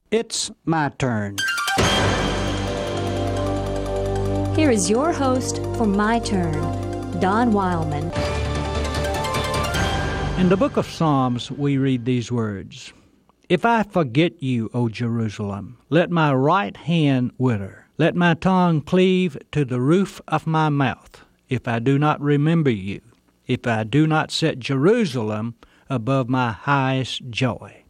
It's my turn. Here is your host for My Turn, Don Wildman. In the book of Psalms, we read these words, "If I forget you, O Jerusalem, let my right hand wither. Let my tongue cleave to the roof of my mouth, if I do not remember you, if I do not set Jerusalem above my highest joy."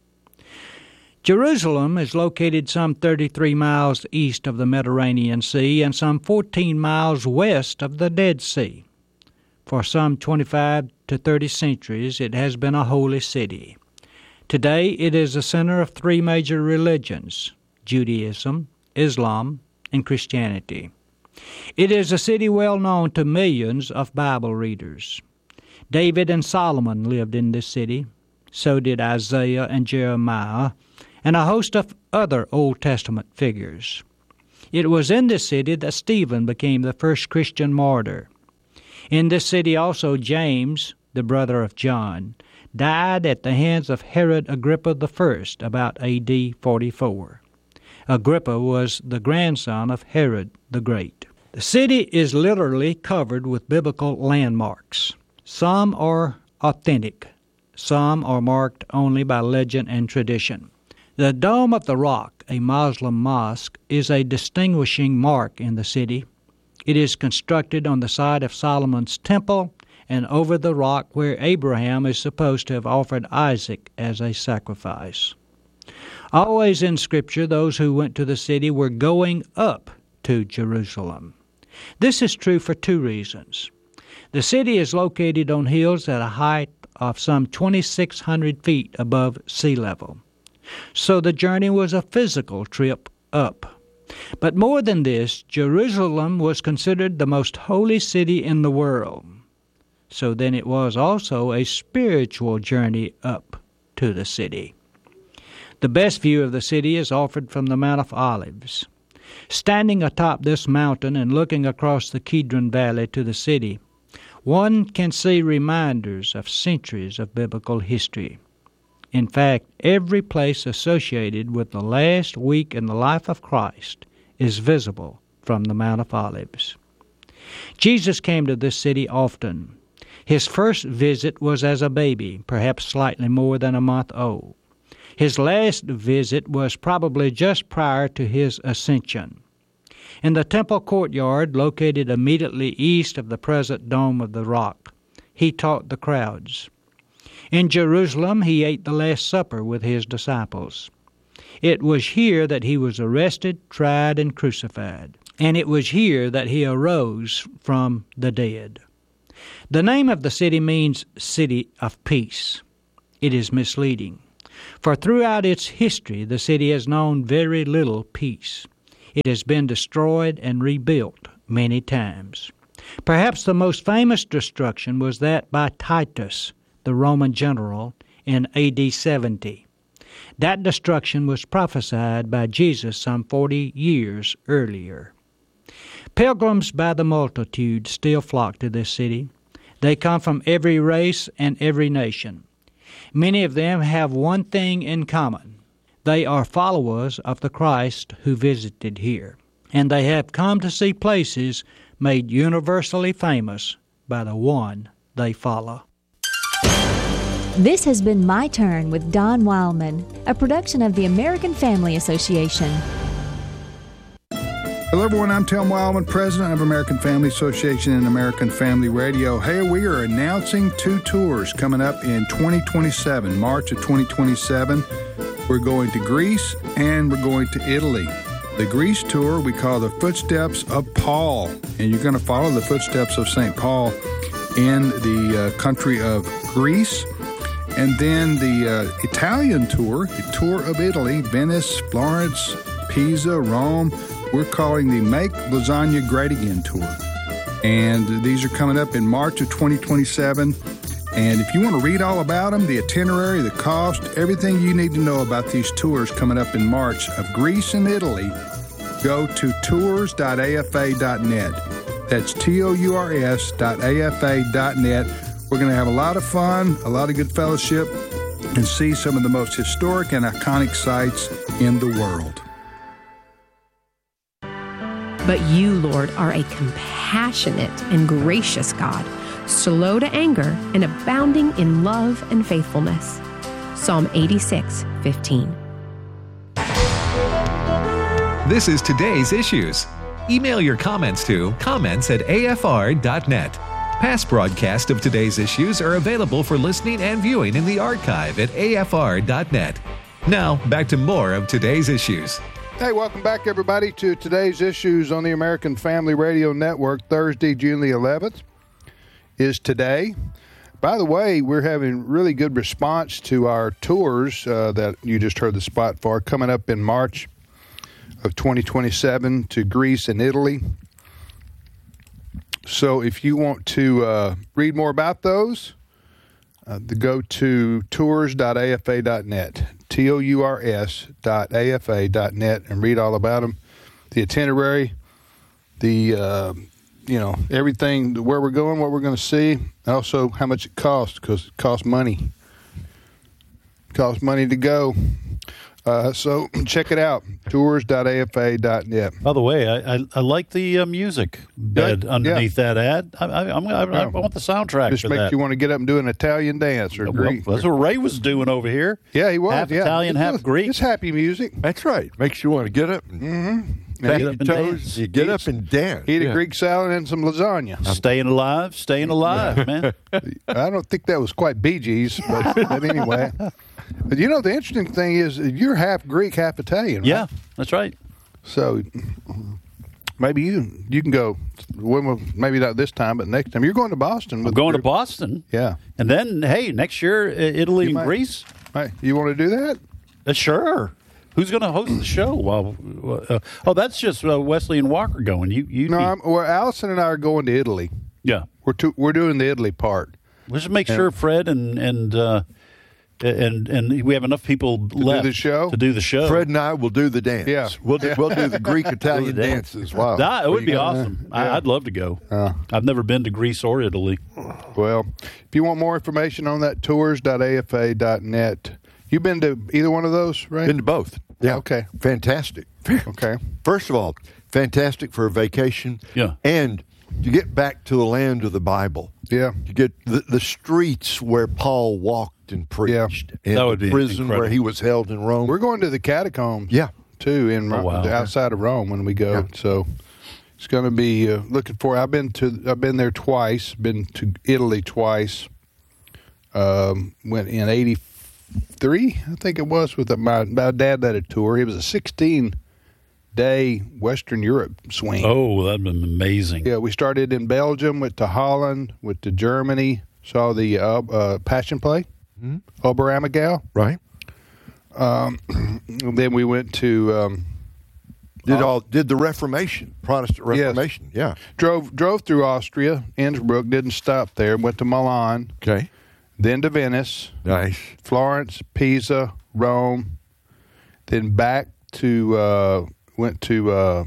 Jerusalem is located some 33 miles east of the Mediterranean Sea and some 14 miles west of the Dead Sea. For some 25 to 30 centuries, it has been a holy city. Today, it is the center of three major religions, Judaism, Islam, and Christianity. It is a city well known to millions of Bible readers. David and Solomon lived in this city. So did Isaiah and Jeremiah, and a host of other Old Testament figures. It was in this city that Stephen became the first Christian martyr. In this city also James, the brother of John, died at the hands of Herod Agrippa I about A.D. 44. Agrippa was the grandson of Herod the Great. The city is literally covered with biblical landmarks. Some are authentic. Some are marked only by legend and tradition. The Dome of the Rock, a Muslim mosque, is a distinguishing mark in the city. It is constructed on the site of Solomon's temple and over the rock where Abraham is supposed to have offered Isaac as a sacrifice. Always in Scripture, those who went to the city were going up to Jerusalem. This is true for two reasons. The city is located on hills at a height of some 2,600 feet above sea level. So the journey was a physical trip up. But more than this, Jerusalem was considered the most holy city in the world. So then it was also a spiritual journey up to the city. The best view of the city is offered from the Mount of Olives. Standing atop this mountain and looking across the Kidron Valley to the city, one can see reminders of centuries of biblical history. In fact, every place associated with the last week in the life of Christ is visible from the Mount of Olives. Jesus came to this city often. His first visit was as a baby, perhaps slightly more than a month old. His last visit was probably just prior to his ascension. In the temple courtyard, located immediately east of the present Dome of the Rock, he taught the crowds. In Jerusalem, he ate the Last Supper with his disciples. It was here that he was arrested, tried, and crucified. And it was here that he arose from the dead. The name of the city means City of Peace. It is misleading, for throughout its history, the city has known very little peace. It has been destroyed and rebuilt many times. Perhaps the most famous destruction was that by Titus, the Roman general, in A.D. 70. That destruction was prophesied by Jesus some 40 years earlier. Pilgrims by the multitude still flock to this city. They come from every race and every nation. Many of them have one thing in common. They are followers of the Christ who visited here, and they have come to see places made universally famous by the one they follow. This has been My Turn with Don Wildman, a production of the American Family Association. Hello, everyone. I'm Tom Wildman, president of American Family Association and American Family Radio. Hey, we are announcing two tours coming up in 2027, March of 2027. We're going to Greece and we're going to Italy. The Greece tour we call the Footsteps of Paul, and you're going to follow the footsteps of St. Paul in the country of Greece. And then the Italian tour, the tour of Italy, Venice, Florence, Pisa, Rome. We're calling the Make Lasagna Great Again tour. And these are coming up in March of 2027. And if you want to read all about them, the itinerary, the cost, everything you need to know about these tours coming up in March of Greece and Italy, go to tours.afa.net. That's tours.afa.net. We're going to have a lot of fun, a lot of good fellowship, and see some of the most historic and iconic sites in the world. But you, Lord, are a compassionate and gracious God, slow to anger and abounding in love and faithfulness. Psalm 86:15. This is Today's Issues. Email your comments to comments@afr.net. Past broadcasts of Today's Issues are available for listening and viewing in the archive at afr.net. Now, back to more of Today's Issues. Hey, welcome back, everybody, to Today's Issues on the American Family Radio Network. Thursday, June the 11th is today. By the way, we're having really good response to our tours that you just heard the spot for, coming up in March of 2027 to Greece and Italy. So if you want to read more about those, go to tours.afa.net, tours.afa.net, and read all about them. The itinerary, the everything, where we're going, what we're going to see, and also how much it costs, because it costs money. It costs money to go. So check it out, tours.afa.net. By the way, I like the music bed underneath that ad. I want the soundtrack Just for makes that. you want to get up and do an Italian dance or Greek. That's what Ray was doing over here. Yeah, he was. Half Italian, half Greek. It's happy music. That's right. Makes you want to get up and tap your toes. You get up and dance. Eat a Greek salad and some lasagna. Staying alive, man. I don't think that was quite Bee Gees, but anyway. But the interesting thing is you're half Greek, half Italian, right? Yeah, that's right. So maybe you can go. Well, maybe not this time, but next time. You're going to Boston. I'm going to Boston. Yeah. And then, hey, next year, Italy and Greece. Right. You want to do that? Sure. Who's going to host the show? Well, that's just Wesley and Walker going. Allison and I are going to Italy. Yeah. We're doing the Italy part. Let's just make sure Fred and we have enough people left to do the show. Fred and I will do the dance. Yeah. We'll do the Greek-Italian dances. Wow. It would be awesome. Yeah. I'd love to go. I've never been to Greece or Italy. Well, if you want more information on that, tours.afa.net. You've been to either one of those, right? Been to both. Yeah. Okay. Fantastic. Okay. First of all, fantastic for a vacation. Yeah. And to get back to the land of the Bible. Yeah. To get the streets where Paul walked and preached. Yeah. And that would be the prison incredible. where he was held in Rome. We're going to the catacombs. Yeah. Too, in outside of Rome when we go. Yeah. So it's going to be looking for. I've been there twice. Been to Italy twice. Went in '83, I think it was, with my dad led a tour. It was a 16-day Western Europe swing. Oh, that'd been amazing. Yeah, we started in Belgium, went to Holland, went to Germany, saw the Passion Play, Oberammergau. Right. Then we went to did the Reformation, Protestant Reformation. Yes. Yeah. Drove through Austria, Innsbruck, didn't stop there, went to Milan. Okay. Then to Venice. Nice. Florence, Pisa, Rome. Then back to went to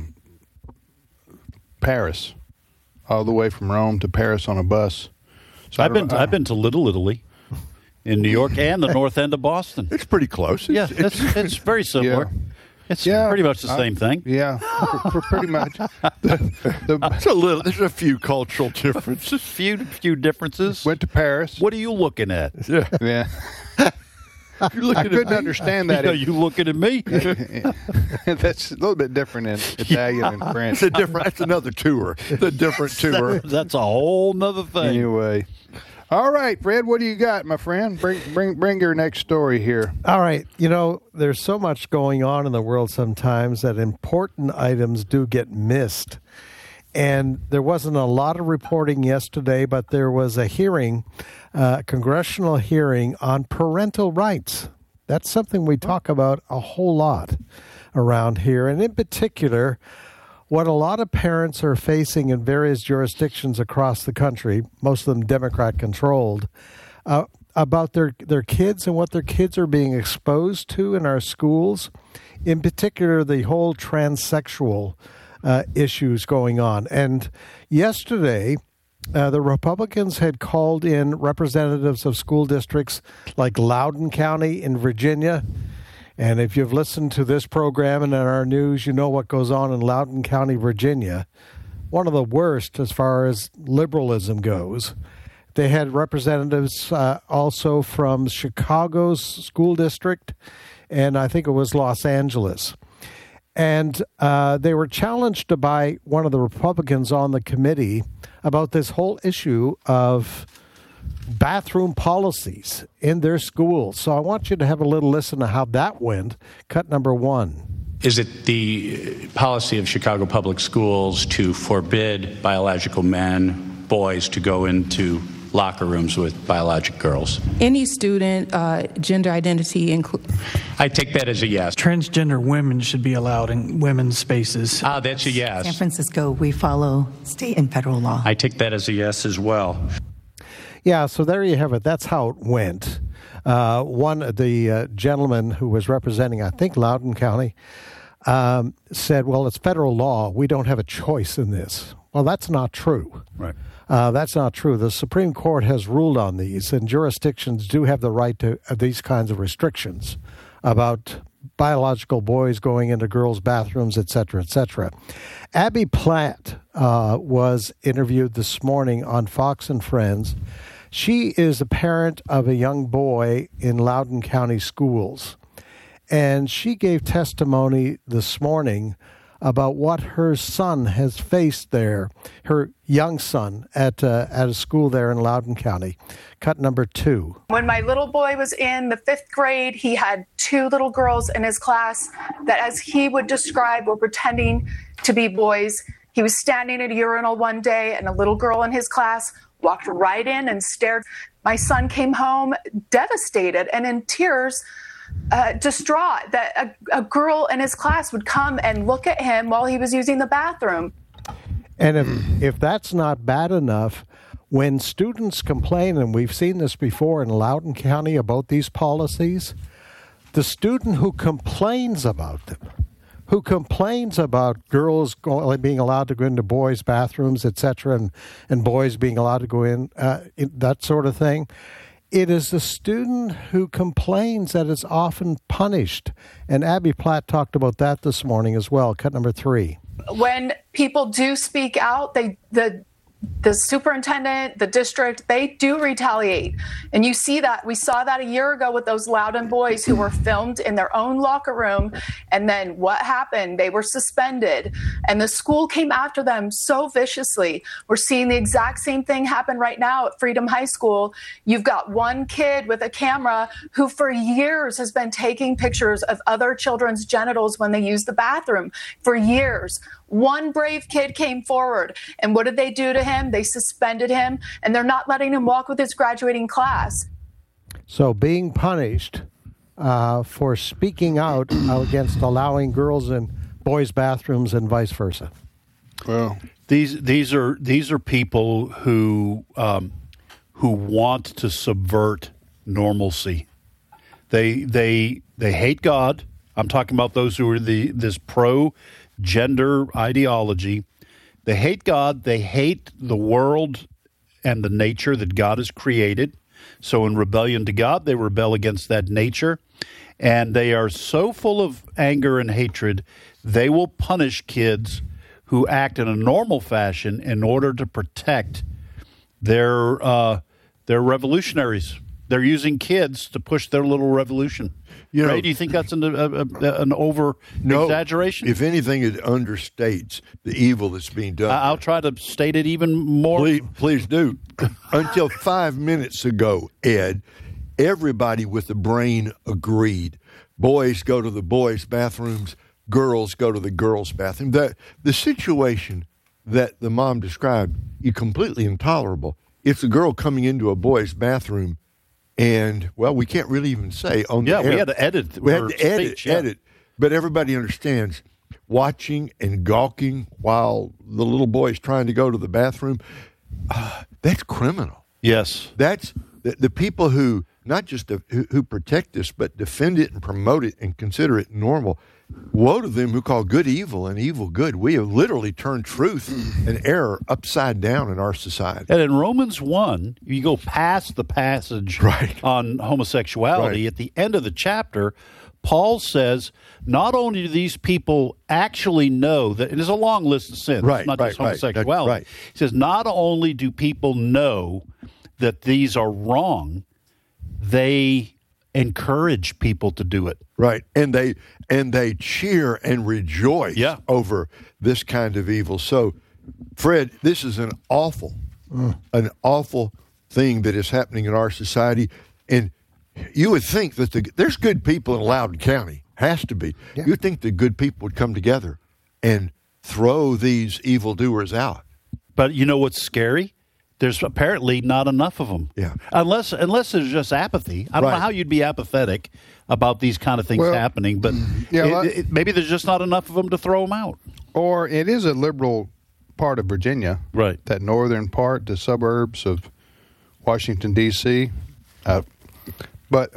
Paris, all the way from Rome to Paris on a bus. So I've been to Little Italy in New York and the north end of Boston. It's pretty close. It's very similar. Yeah. It's pretty much the same thing. Yeah, pretty much. There's a few cultural differences. few differences. Went to Paris. What are you looking at? Yeah. I couldn't understand that. You looking at me? That's a little bit different in Italian and French. That's another tour. The different tour. That's a whole nother thing. Anyway. All right, Fred, what do you got, my friend? Bring your next story here. All right. There's so much going on in the world sometimes that important items do get missed. And there wasn't a lot of reporting yesterday, but there was a hearing, congressional hearing on parental rights. That's something we talk about a whole lot around here. And in particular, what a lot of parents are facing in various jurisdictions across the country, most of them Democrat-controlled, about their kids and what their kids are being exposed to in our schools, in particular the whole transsexual issues going on. And yesterday, the Republicans had called in representatives of school districts like Loudoun County in Virginia And if you've listened to this program and in our news, you know what goes on in Loudoun County, Virginia. One of the worst as far as liberalism goes. They had representatives also from Chicago's school district, and I think it was Los Angeles. And they were challenged by one of the Republicans on the committee about this whole issue of bathroom policies in their schools. So I want you to have a little listen to how that went. Cut number 1. Is it the policy of Chicago Public Schools to forbid biological men, boys, to go into locker rooms with biologic girls? Any student, gender identity I take that as a yes. Transgender women should be allowed in women's spaces. That's a yes. San Francisco, we follow state and federal law. I take that as a yes as well. Yeah, so there you have it. That's how it went. The gentleman who was representing, I think, Loudoun County, said, well, it's federal law. We don't have a choice in this. Well, that's not true. Right. That's not true. The Supreme Court has ruled on these, and jurisdictions do have the right to these kinds of restrictions about biological boys going into girls' bathrooms, et cetera, et cetera. Abby Platt was interviewed this morning on Fox and Friends. She is a parent of a young boy in Loudoun County schools, and she gave testimony this morning about what her son has faced there, her young son at a school there in Loudoun County. Cut number 2. When my little boy was in the 5th grade, he had 2 little girls in his class that, as he would describe, were pretending to be boys. He was standing at a urinal one day, and a little girl in his class walked right in and stared. My son came home devastated and in tears, distraught that a girl in his class would come and look at him while he was using the bathroom. And if that's not bad enough, when students complain, and we've seen this before in Loudoun County about these policies, the student who complains about them, who complains about girls being allowed to go into boys' bathrooms, etc., and boys being allowed to go in, that sort of thing, it is the student who complains that is often punished. And Abby Platt talked about that this morning as well. Cut number 3. When people do speak out, the superintendent, the district, they do retaliate. And you see that. We saw that a year ago with those Loudoun boys who were filmed in their own locker room. And then what happened? They were suspended. And the school came after them so viciously. We're seeing the exact same thing happen right now at Freedom High School. You've got one kid with a camera who for years has been taking pictures of other children's genitals when they use the bathroom. For years. One brave kid came forward, and what did they do to him? They suspended him, and they're not letting him walk with his graduating class. So being punished for speaking out against allowing girls in boys' bathrooms and vice versa. Well, these are people who want to subvert normalcy. They hate God. I'm talking about those who are this pro-gender ideology. They hate God. They hate the world and the nature that God has created. So in rebellion to God, they rebel against that nature. And they are so full of anger and hatred, they will punish kids who act in a normal fashion in order to protect their revolutionaries. They're using kids to push their little revolution. Ray, do you think that's an over-exaggeration? If anything, it understates the evil that's being done. I'll try to state it even more. Please do. Until 5 minutes ago, Ed, everybody with the brain agreed. Boys go to the boys' bathrooms, girls go to the girls' bathroom. The situation that the mom described is completely intolerable. It's a girl coming into a boy's bathroom, and, well, we can't really even say on the air. Yeah, we had to edit. We had to edit. But everybody understands watching and gawking while the little boy is trying to go to the bathroom, that's criminal. Yes. That's the people who not just who protect this, but defend it and promote it and consider it normal. Woe to them who call good evil and evil good. We have literally turned truth and error upside down in our society. And in Romans 1, you go past the passage on homosexuality. Right. At the end of the chapter, Paul says not only do these people actually know that, and there's a long list of sins, not just homosexuality. Right. He says not only do people know that these are wrong, they encourage people to do it. Right. And they cheer and rejoice over this kind of evil. So, Fred, this is an awful thing that is happening in our society. And you would think that there's good people in Loudoun County. Has to be. Yeah. You'd think the good people would come together and throw these evildoers out. But you know what's scary? There's apparently not enough of them. Yeah. Unless there's just apathy. I don't know how you'd be apathetic about these kind of things happening, but maybe there's just not enough of them to throw them out. Or it is a liberal part of Virginia. Right. That northern part, the suburbs of Washington, D.C. But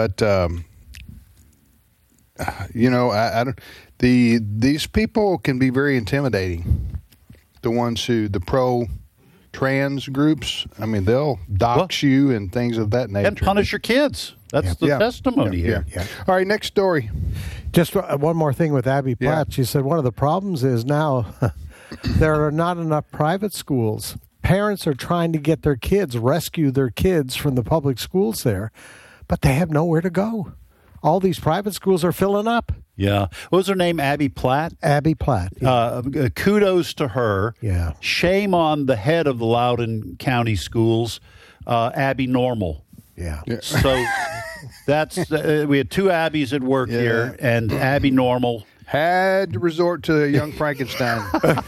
I don't. These people can be very intimidating. The pro-trans groups. I mean, they'll dox you and things of that nature and punish your kids. That's the testimony here. Yeah. All right, next story. Just one more thing with Abby Platt. She said one of the problems is now there are not enough private schools. Parents are trying to get rescue their kids from the public schools there, but they have nowhere to go. All these private schools are filling up. Yeah. What was her name? Abby Platt? Abby Platt. Yeah. Kudos to her. Yeah. Shame on the head of the Loudoun County Schools, Abby Normal. Yeah. So that's we had two Abbies at work here, and Abby Normal had to resort to a young Frankenstein.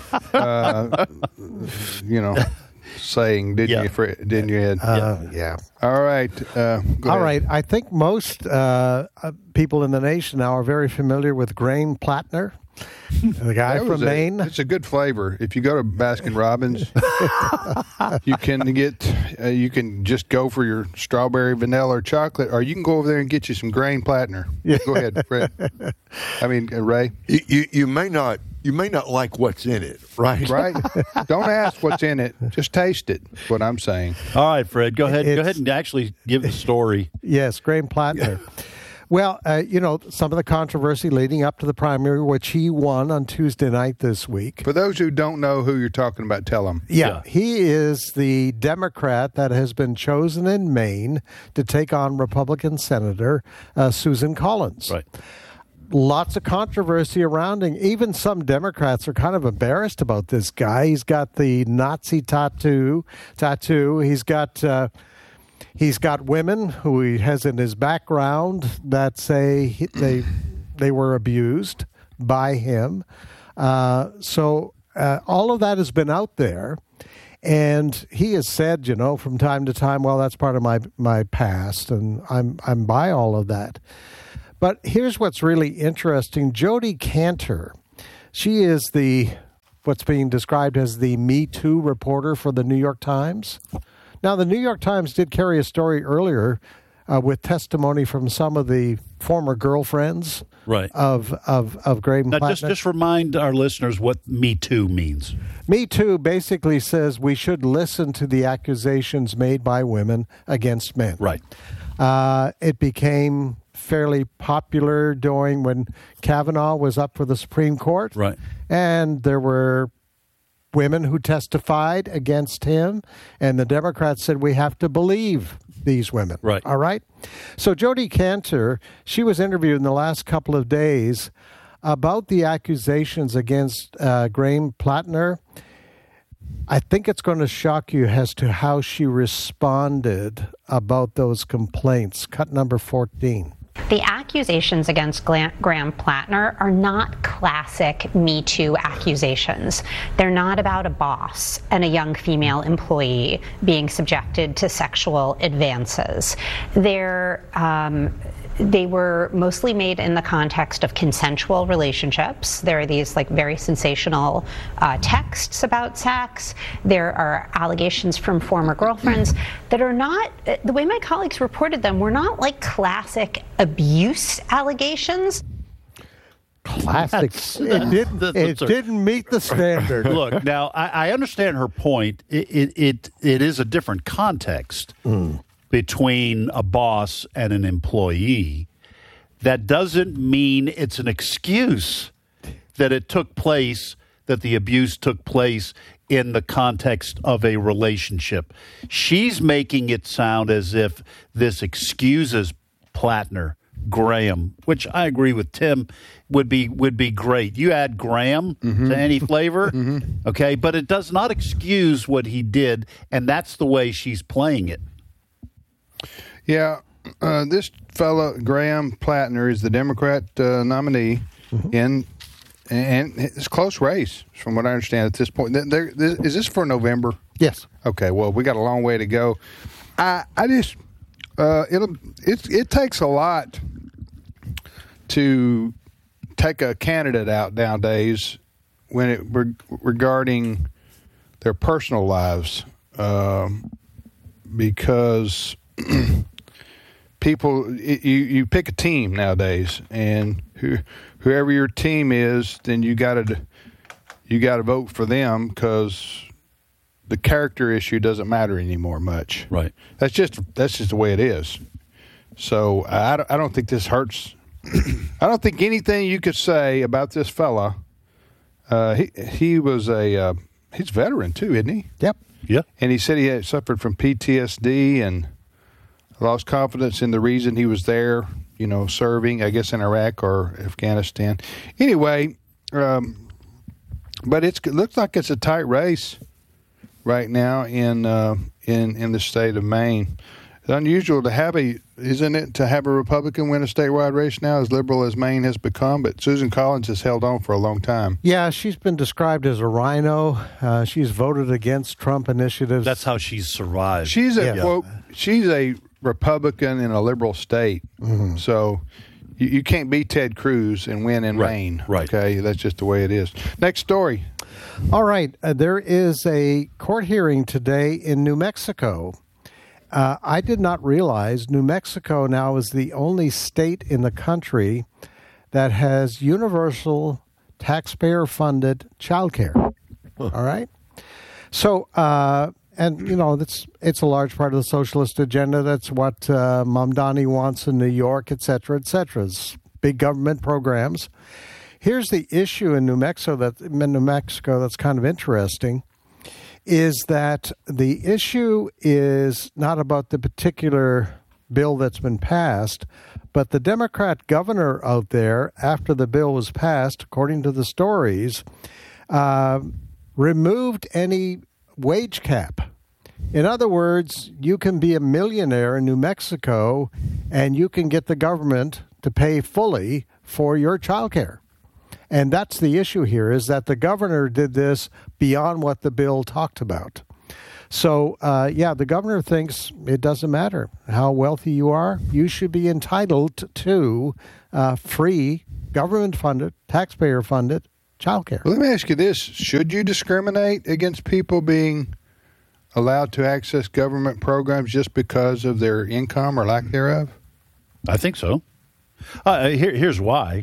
Saying, didn't you, Ed? Yeah. All right. All right. I think most people in the nation now are very familiar with Graham Plattner, the guy from Maine. It's a good flavor. If you go to Baskin Robbins, you can just go for your strawberry, vanilla, or chocolate, or you can go over there and get you some Graham Plattner. Yeah. Go ahead, Fred. Ray. You may not like what's in it, right? Right. Don't ask what's in it. Just taste it. That's what I'm saying. All right, Fred. Go ahead and actually give the story. Yes, Graham Plattner. Well, some of the controversy leading up to the primary, which he won on Tuesday night this week. For those who don't know who you're talking about, tell them. Yeah, he is the Democrat that has been chosen in Maine to take on Republican Senator Susan Collins. Right. Lots of controversy around him. Even some Democrats are kind of embarrassed about this guy. He's got the Nazi tattoo. He's got women who he has in his background that say they were abused by him. So all of that has been out there. And he has said, from time to time, well, that's part of my past, and I'm by all of that. But here's what's really interesting. Jodi Kantor, she is what's being described as the Me Too reporter for the New York Times. Now, the New York Times did carry a story earlier with testimony from some of the former girlfriends of Graham Plattner. Now, just remind our listeners what Me Too means. Me Too basically says we should listen to the accusations made by women against men. Right. It became fairly popular when Kavanaugh was up for the Supreme Court. Right. And there were women who testified against him, and the Democrats said we have to believe these women. Right. All right? So Jodi Kantor, she was interviewed in the last couple of days about the accusations against Graham Plattner. I think it's going to shock you as to how she responded about those complaints. Cut number 14. The accusations against Graham Plattner are not classic Me Too accusations. They're not about a boss and a young female employee being subjected to sexual advances. They were mostly made in the context of consensual relationships. There are these very sensational texts about sex. There are allegations from former girlfriends that are not, the way my colleagues reported them, were not like classic abuse allegations. Classic. It didn't meet the standard. Look, now I understand her point. It is a different context between a boss and an employee. That doesn't mean it's an excuse that it took place, that the abuse took place in the context of a relationship. She's making it sound as if this excuses Plattner, Graham, which I agree with Tim would be great. You add Graham to any flavor, okay, but it does not excuse what he did, and that's the way she's playing it. Yeah, this fellow Graham Plattner is the Democrat nominee and it's a close race, from what I understand at this point. Is this for November? Yes. Okay. Well, we got a long way to go. It takes a lot to take a candidate out nowadays regarding their personal lives, because people, you pick a team nowadays, and whoever your team is, then you got to vote for them, because the character issue doesn't matter anymore much. Right. That's just the way it is. So I don't think this hurts. I don't think anything you could say about this fella. He's a veteran too, isn't he? Yep. Yeah. And he said he had suffered from PTSD and lost confidence in the reason he was there, serving, I guess, in Iraq or Afghanistan. Anyway, but it looks like it's a tight race right now in the state of Maine. It's unusual to have to have a Republican win a statewide race now, as liberal as Maine has become, but Susan Collins has held on for a long time. Yeah, she's been described as a rhino. She's voted against Trump initiatives. That's how she's survived. She's a Republican in a liberal state, so you can't beat Ted Cruz and win in Maine. Right. Okay, that's just the way it is. Next story. All right, there is a court hearing today in New Mexico. I did not realize New Mexico now is the only state in the country that has universal taxpayer-funded childcare. All right? So, it's a large part of the socialist agenda. That's what Mamdani wants in New York, et cetera, et cetera. It's big government programs. Here's the issue in New Mexico that's kind of interesting, is that the issue is not about the particular bill that's been passed, but the Democrat governor out there, after the bill was passed, according to the stories, removed any wage cap. In other words, you can be a millionaire in New Mexico and you can get the government to pay fully for your child care. And that's the issue here, is that the governor did this beyond what the bill talked about. So, the governor thinks it doesn't matter how wealthy you are. You should be entitled to free, government-funded, taxpayer-funded child care. Well, let me ask you this. Should you discriminate against people being allowed to access government programs just because of their income or lack thereof? I think so. Here's why.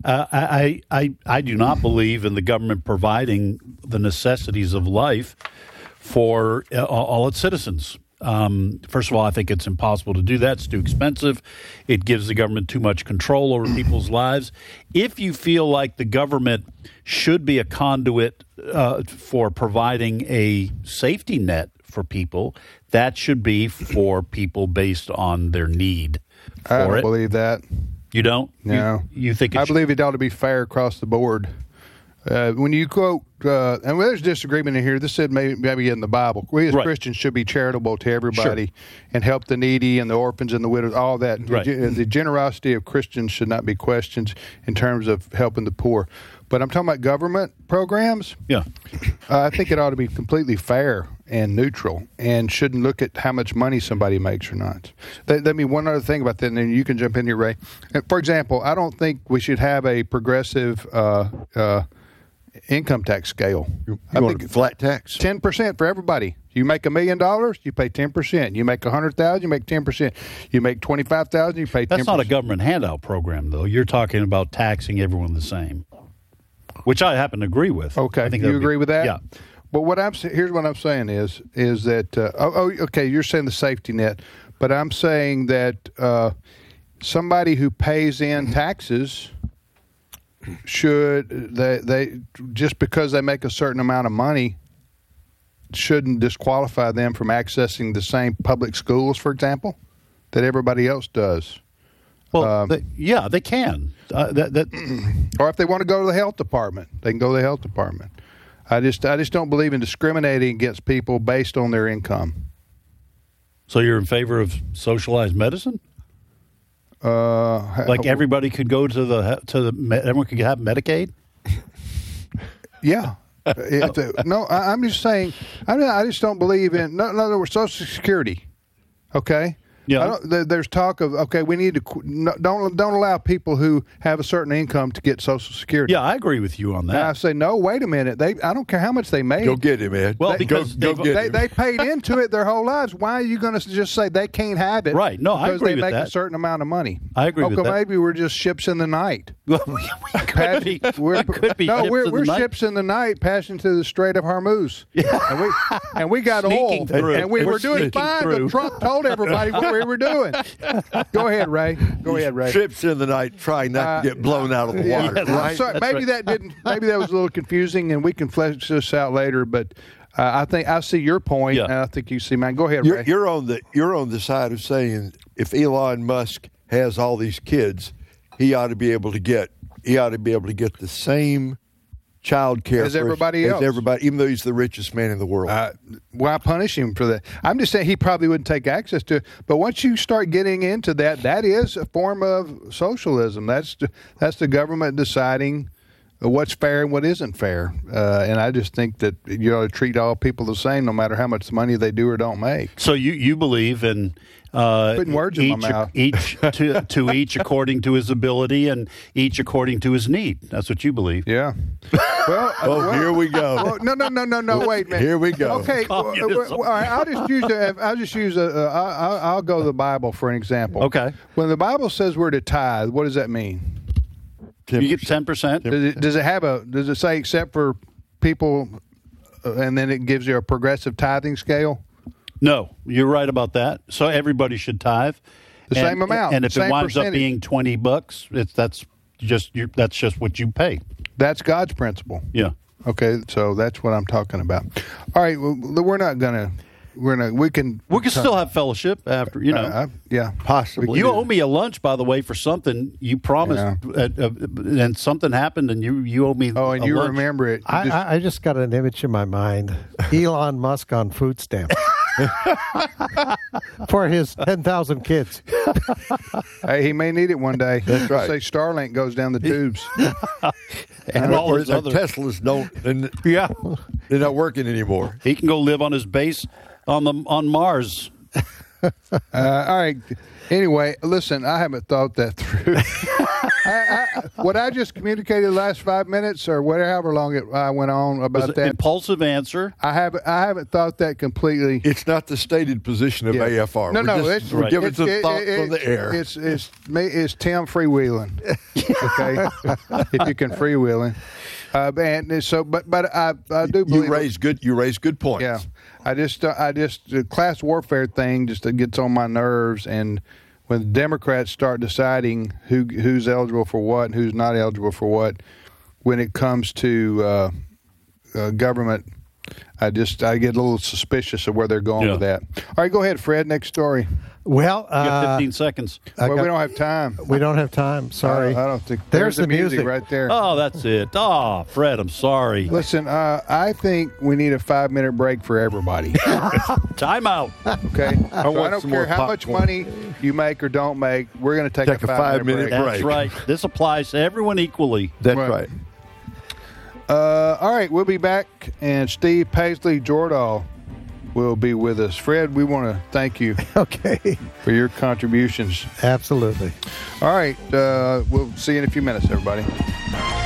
I do not believe in the government providing the necessities of life for all its citizens. First of all, I think it's impossible to do that. It's too expensive. It gives the government too much control over people's lives. If you feel like the government should be a conduit for providing a safety net for people, that should be for people based on their need for I don't believe that. You don't? No. You think I believe it ought to be fair across the board. When you quote, and there's disagreement in here, this said maybe in the Bible, we as Christians should be charitable to everybody and help the needy and the orphans and the widows, all that. Right. The generosity of Christians should not be questioned in terms of helping the poor. But I'm talking about government programs. Yeah. I think it ought to be completely fair and neutral and shouldn't look at how much money somebody makes or not. Let me one other thing about that, and then you can jump in here, Ray. For example, I don't think we should have a progressive income tax scale. I think flat tax. 10% for everybody. You make $1 million, you pay 10%. You make $100,000, you make 10%. You make $25,000, you pay 10%. That's not a government handout program, though. You're talking about taxing everyone the same, which I happen to agree with. Okay, you agree with that? Yeah. But here's what I'm saying is that okay, you're saying the safety net, but I'm saying that somebody who pays in taxes should they just because they make a certain amount of money shouldn't disqualify them from accessing the same public schools, for example, that everybody else does. Well, they can. Or if they want to go to the health department, they can go to the health department. I just don't believe in discriminating against people based on their income. So you're in favor of socialized medicine? Like everybody could go to the everyone could have Medicaid? Yeah. No, I'm just saying. I just don't believe in. No, in other words, Social Security. Okay. Yeah. There's talk of we need to don't allow people who have a certain income to get Social Security. Yeah, I agree with you on that. And I say no. Wait a minute. I don't care how much they made. Go get him, Ed. Well, because they paid into it their whole lives. Why are you going to just say they can't have it? Right. No, I agree with that. Because they make a certain amount of money. I agree with that. Maybe we're just ships in the night. Well, we could be. We're ships in the night passing through the Strait of Hormuz. Yeah. And we got oil. And we were doing fine, but Trump told everybody what we were doing. Go ahead, Ray. Ships in the night trying not to get blown out of the water. Yeah, right? Sorry, maybe that was a little confusing, and we can flesh this out later. But I think I see your point, and I think you see mine. Go ahead, Ray. You're on the side of saying if Elon Musk has all these kids, he ought to be able to get the same child care as everybody else. Even though he's the richest man in the world. Why punish him for that? I'm just saying he probably wouldn't take access to it. But once you start getting into that is a form of socialism. That's the government deciding what's fair and what isn't fair. And I just think that you ought to treat all people the same, no matter how much money they do or don't make. So you believe in putting words in my mouth. Each to each according to his ability and each according to his need. That's what you believe. Yeah. Well, here we go. No. Wait a minute. Here we go. Okay. All right. I'll go to the Bible for an example. Okay. When the Bible says we're to tithe, what does that mean? 10%. You get 10%. Does it say except for people, and then it gives you a progressive tithing scale? No, you're right about that. So everybody should tithe the same amount. And if it winds up being $20, that's just what you pay. That's God's principle. Yeah. Okay, so that's what I'm talking about. All right, well, we can still have fellowship after, yeah, possibly. You owe me a lunch, by the way, for something you promised, and something happened, and you owe me. Oh, and you lunch. Remember it. I just got an image in my mind: Elon Musk on food stamps for his 10,000 kids. Hey, he may need it one day. That's right. Say Starlink goes down the tubes, and all his other Teslas don't. Yeah, they're not working anymore. He can go live on his base on Mars. All right. Anyway, listen, I haven't thought that through. What I just communicated the last 5 minutes or however long I went on about that impulsive answer. I haven't thought that completely. It's not the stated position of AFR. We're giving some thought from the air. It's Tim freewheeling. Okay, if you can freewheeling. And so, but I do believe you raise good points. Yeah, I just the class warfare thing just gets on my nerves, and when the Democrats start deciding who's eligible for what and who's not eligible for what, when it comes to government, I get a little suspicious of where they're going with that. All right, go ahead, Fred. Next story. Well, you got 15 seconds. We don't have time. We don't have time. Sorry. I don't think there's the music right there. Oh, that's it. Oh, Fred, I'm sorry. Listen, I think we need a 5-minute break for everybody. Time out. Okay. I don't care how much money you make or don't make. We're going to take a 5-minute break. That's right. This applies to everyone equally. That's right. All right, we'll be back, and Steve Paisley Jordahl will be with us. Fred, we want to thank you for your contributions. Absolutely. All right, we'll see you in a few minutes, everybody.